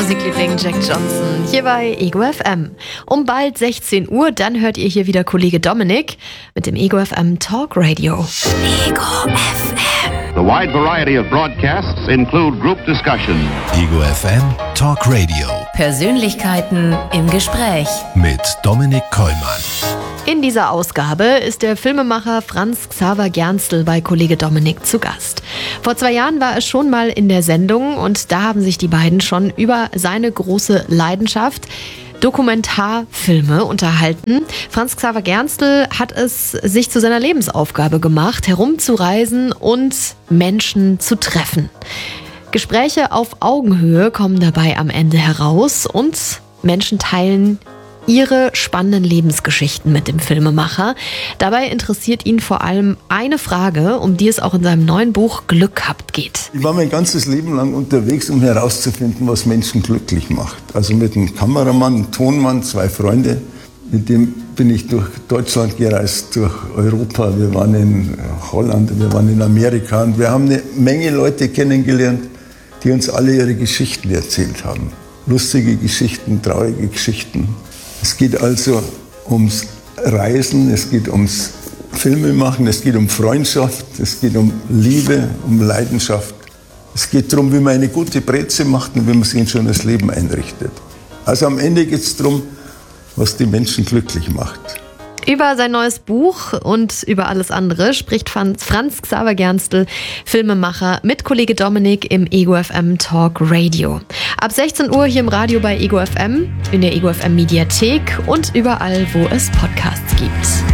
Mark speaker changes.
Speaker 1: Musikliebling Jack Johnson hier bei Ego FM. Um bald 16 Uhr, dann hört ihr hier wieder Kollege Dominik mit dem Ego FM Talk Radio. Ego FM.
Speaker 2: The wide variety of broadcasts include group discussion.
Speaker 3: Ego FM Talk Radio.
Speaker 4: Persönlichkeiten im Gespräch
Speaker 3: Mit Dominik Kollmann.
Speaker 1: In dieser Ausgabe ist der Filmemacher Franz Xaver Gernstel bei Kollege Dominik zu Gast. Vor 2 Jahren war er schon mal in der Sendung und da haben sich die beiden schon über seine große Leidenschaft Dokumentarfilme unterhalten. Franz Xaver Gernstel hat es sich zu seiner Lebensaufgabe gemacht, herumzureisen und Menschen zu treffen. Gespräche auf Augenhöhe kommen dabei am Ende heraus und Menschen teilen ihre spannenden Lebensgeschichten mit dem Filmemacher. Dabei interessiert ihn vor allem eine Frage, um die es auch in seinem neuen Buch Glück gehabt geht.
Speaker 5: Ich war mein ganzes Leben lang unterwegs, um herauszufinden, was Menschen glücklich macht. Also mit einem Kameramann, einem Tonmann, 2 Freunde. Mit dem bin ich durch Deutschland gereist, durch Europa. Wir waren in Holland, wir waren in Amerika. Und wir haben eine Menge Leute kennengelernt, die uns alle ihre Geschichten erzählt haben. Lustige Geschichten, traurige Geschichten. Es geht also ums Reisen, es geht ums Filmemachen, es geht um Freundschaft, es geht um Liebe, um Leidenschaft. Es geht darum, wie man eine gute Breze macht und wie man sich ein schönes Leben einrichtet. Also am Ende geht es darum, was die Menschen glücklich macht.
Speaker 1: Über sein neues Buch und über alles andere spricht Franz Xaver Gernstel, Filmemacher, mit Kollege Dominik im Ego FM Talk Radio. Ab 16 Uhr hier im Radio bei Ego FM, in der Ego FM Mediathek und überall, wo es Podcasts gibt.